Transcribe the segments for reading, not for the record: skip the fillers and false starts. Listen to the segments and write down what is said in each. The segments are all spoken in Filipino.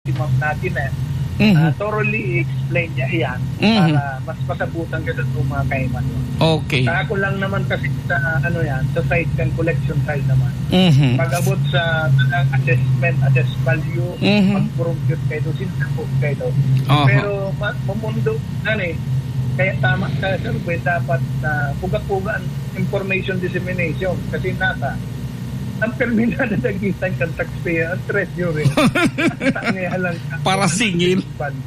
ma'am natin thoroughly explain niya iyan para mas masabutan ka sa mga kaiman. Okay. Sa ako lang naman kasi sa sa site and collection side naman. Pag-abot sa assess value, mag-compute kayo, sinapot kayo. Pero mamundo kaya tama ka survey dapat puga-puga information dissemination kasi nata ang terminal na nagitan kang taxpayer ang treasury. Para singil.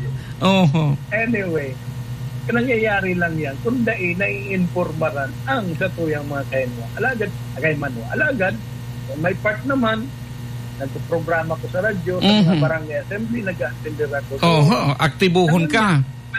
Anyway, nangyayari lang yan kung nai-informaran ang satuyang mga kaiman mo. Alagad, may part naman, nagpo-programa ko sa radyo, sa mga barangay assembly, nag-attender ako. Aktibuhon ka.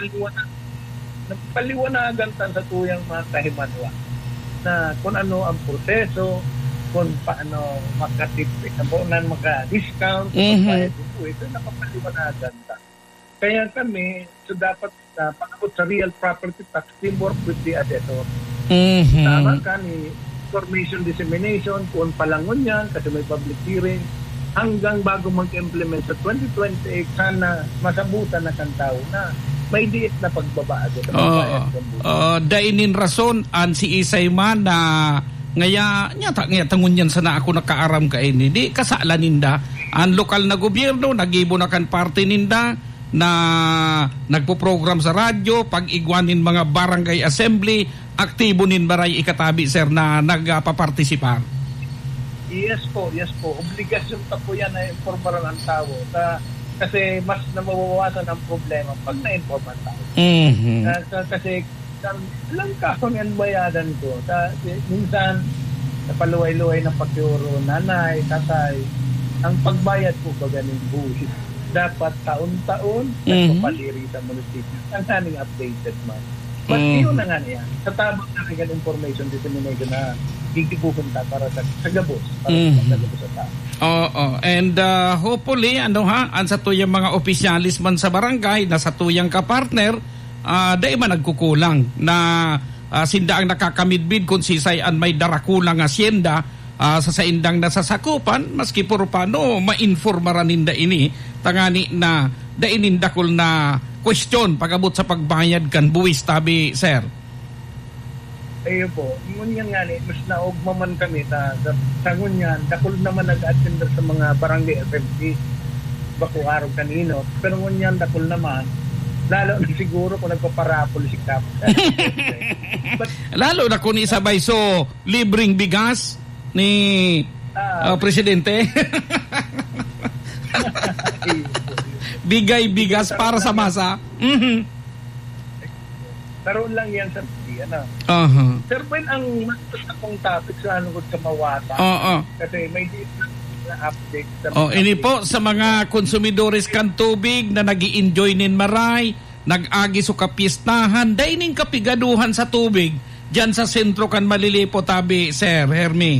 Nagpaliwanagan sa tuyang mga kahimanwa na kung ano ang proseso, kung paano makatipid, maka-discount, ito nakapaliwanagan ta. Kaya kami, dapat pag-abot sa real property tax, teamwork with the assessor. Tama ka ni information dissemination, kung palangon yan, kasi may public hearing, hanggang bago mag-implement sa 2028, sana masabutan na kang tao na may diit na pagbaba. Dainin rason, an si Isay man na ngaya tangon yan sana ako nakaaram ka ini di kasala ninda ang lokal na gobyerno nagibo na kan parte ninda na nagpo-program sa radyo pag-igwanin mga barangay assembly aktibo nin baray ikatabi sir na nagpapartisipar. Yes po obligasyon ta po yan na informaran ang tao kasi mas nababawasan ang problema pag na-inform ang tao. Kasi lang kahon ang bayadan ko. Minsan, napaluway-luway ng pagkuro, nanay, tatay, ang pagbayad ko ba ganing buhit. Dapat taon-taon, nagpapaliri sa munisipyo. Ang aming updated man. But yun na nga niya. Sa tabang na rin information dissemination na gigibuhunta para sa gabos. Para sa gabos sa tao. And hopefully, ang sa tuyang mga opisyalis man sa barangay, na sa tuyang kapartner, dahil man nagkukulang na sinda ang nakakamidbid kung sisayan may darakulang asyenda sa saindang nasasakupan maski puro paano ma-informaran ninda ini tangani na dainindakol na question pag-abot sa pagbayad kan buwis tabi sir. Ayo po, ngunyan nga ni mas naugmaman kami sa ngunyan dakol naman nag-attender sa mga barangay assembly bako araw kanino pero ngunyan dakol naman lalo na siguro kung nagpaparapol si Kap. Lalo na kung isabay so libreng bigas ni Presidente. Bigay bigas para sa masa. Karoon lang yan sa Sir Ben, ang mas akong topic sa sa Mawata. Kasi may update ini po sa mga konsumidores kan tubig na nagi-enjoy nin maray, nag-agi so kapistahan, daining kapigaduhan sa tubig diyan sa sentro kan Malilipo tabi Sir Hermi.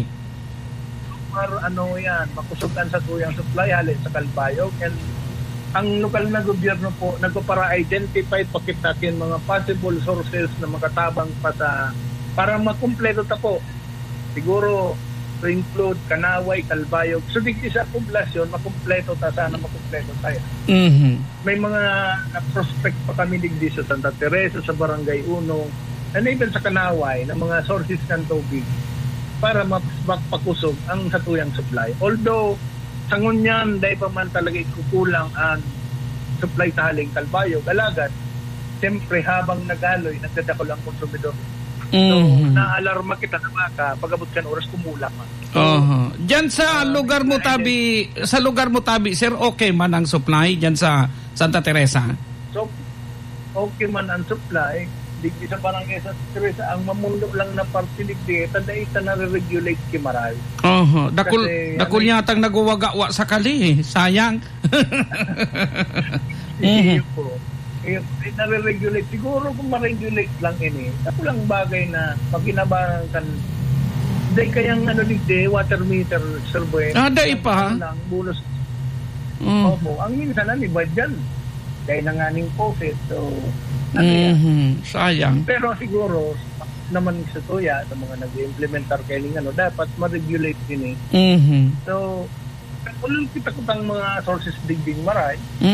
Yan, makusugan sa tuyang supply halin sa Calbayog and ang lokal na gobyerno po nagpapara identify pakitatin mga possible sources na makatabang pa sa para makumpleto ta po. Siguro to include Kanaway, Calbayog. So, digdi sa poblasyon, makumpleto sana makumpleto tayo. May mga prospect pa kami digdi sa Santa Teresa, sa Barangay 1, and even sa Kanaway, na mga sources ng tubig para magpakusog ang satuyang supply. Although, sa ngunyan, dahil pa man talaga ikukulang ang supply sa haling Calbayog, alagad, siyempre habang nagaloy, nagdadakol ang konsumidor. So, na-alarma kita na baka pag-abot ka ng oras kumulang man. Diyan sa lugar mo tabi, sir, okay man ang supply diyan sa Santa Teresa? So, okay man ang supply. Digdi sa barangay sa Santa Teresa, ang mamundo lang na partiligdi, tanda na-regulate kimaral. Dakul yatang nagwaga-wa sa kali, sayang. Iyo po. Na-regulate. Siguro kung ma-regulate lang ini, ako lang bagay na pagkinabangan kan day kayang water meter survey. Day pa? Lang, bonus. Opo. Ang minsan iba dyan. Dahil nanganing COVID. So, sayang. Pero siguro, naman sa tuya, sa mga nag-implementar kayo dapat ma-regulate din eh. So, Ulul kita kutang mga sources digbing maray.